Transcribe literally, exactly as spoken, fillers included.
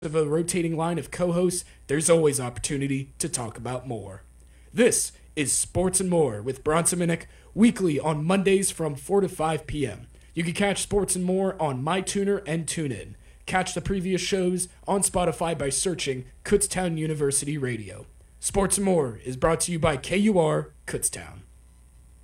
of a rotating line of co-hosts, there's always opportunity to talk about more. This is Sports and More with Bronson Minnick, weekly on Mondays from four to five p.m. You can catch Sports and More on MyTuner and TuneIn. Catch the previous shows on Spotify by searching Kutztown University Radio. Sports and More is brought to you by K U R Kutztown.